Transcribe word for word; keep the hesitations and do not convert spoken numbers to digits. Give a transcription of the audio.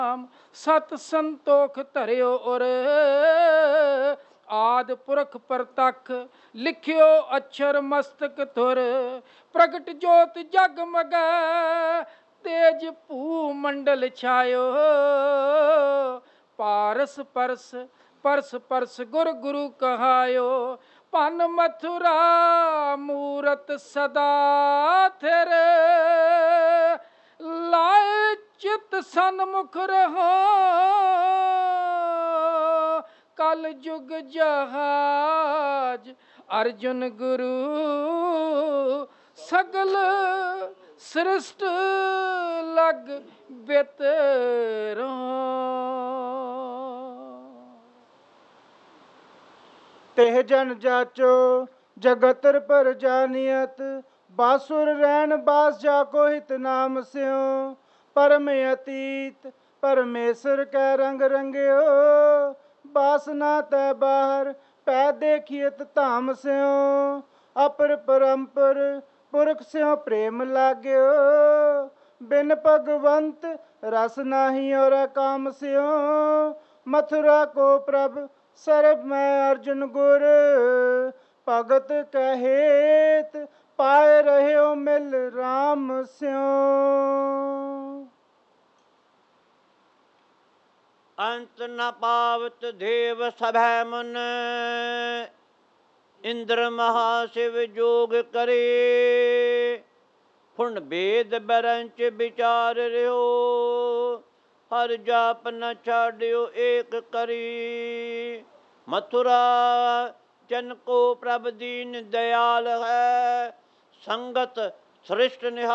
ਸਤ ਸੰਤੋਖ ਧਰਿਓ ਔਰ ਆਦ ਪੁਰਖ ਪ੍ਰਤੱਖ ਲਿਖਿਓ ਅਛਰ ਮਸਤਕ ਧੁਰ ਪ੍ਰਗਟ ਜੋਤ ਜਗਮਗੈ ਤੇਜ ਭੂ ਮੰਡਲ ਛਾਇਓ ਪਾਰਸ ਪਰਸ ਪਰਸ ਪਰਸ ਗੁਰ ਗੁਰੂ ਕਹਾਇਓ ਭਨ ਮਥੁਰਾ ਮੂਰਤ ਸਦਾ ਥਿਰ ਲਾਏ ਚਿਤ ਸਨਮੁਖ ਰਹੋ ਕਲ ਜੁਗ ਜਹਾਜ ਅਰਜੁਨ ਗੁਰੂ ਸਗਲ ਸ੍ਰਿਸ਼ਟ ਲਗ ਬਿਤਰੋ। तेह जन जाचो जगतर पर जानियत बासुर रैन बास जाको हित नाम स्यो परम अतीत परमेश्वर कै रंग रंग्यो बासना तै बाहर पै देखियत धाम स्यो अपर परम्पर पुरख स्यो प्रेम लाग्यो बिन भगवंत रस नाही और काम स्यो मथुरा को प्रभ सरब मैं अर्जुन गुर भगत कहेत पाए रहे हो मिल राम स्यो। अंत न पावत देव सभै मुन इंद्र महाशिव जोग करे फुण वेद बरंच विचार रहो हर जाप न छाड़ियो एक करी मथुरा जन को प्रभ दीन दयाल है संगत श्रेष्ठ निहाल।